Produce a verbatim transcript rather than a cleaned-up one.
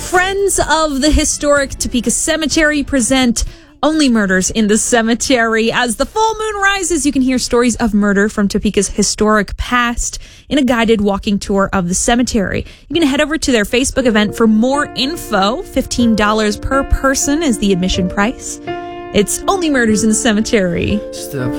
Friends of the Historic Topeka Cemetery present Only Murders in the Cemetery. As the full moon rises, you can hear stories of murder from Topeka's historic past in a guided walking tour of the cemetery. You can head over to their Facebook event for more info. fifteen dollars per person is the admission price. It's Only Murders in the Cemetery. Just, uh,